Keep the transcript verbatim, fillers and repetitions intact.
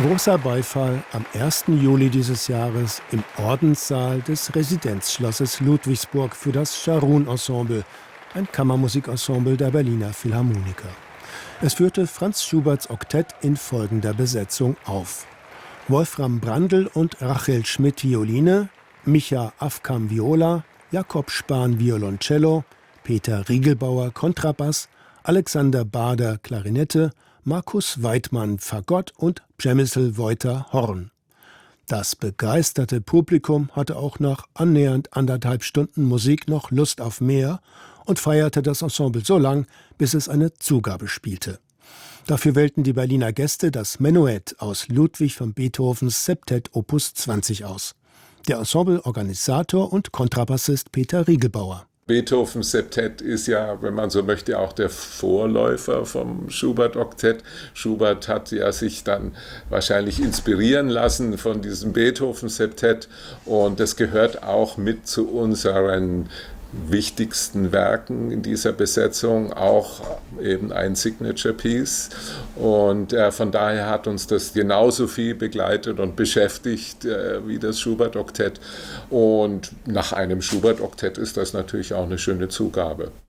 Großer Beifall am ersten Juli dieses Jahres im Ordenssaal des Residenzschlosses Ludwigsburg für das Scharun-Ensemble, ein Kammermusikensemble der Berliner Philharmoniker. Es führte Franz Schuberts Oktett in folgender Besetzung auf: Wolfram Brandl und Rachel Schmidt Violine, Micha Afkam Viola, Jakob Spahn Violoncello, Peter Riegelbauer Kontrabass, Alexander Bader Klarinette, Markus Weidmann Fagott und Przemysl Wojta Horn. Das begeisterte Publikum hatte auch nach annähernd anderthalb Stunden Musik noch Lust auf mehr und feierte das Ensemble so lang, bis es eine Zugabe spielte. Dafür wählten die Berliner Gäste das Menuett aus Ludwig van Beethovens Septett Opus zwanzig aus. Der Ensembleorganisator und Kontrabassist Peter Riegelbauer. Beethovens Septett ist ja, wenn man so möchte, auch der Vorläufer vom Schubert-Oktett. Schubert hat ja sich dann wahrscheinlich inspirieren lassen von diesem Beethoven-Septett und das gehört auch mit zu unseren wichtigsten Werken in dieser Besetzung, auch eben ein Signature Piece. Und äh, von daher hat uns das genauso viel begleitet und beschäftigt äh, wie das Schubert-Oktett. Und nach einem Schubert-Oktett ist das natürlich auch eine schöne Zugabe.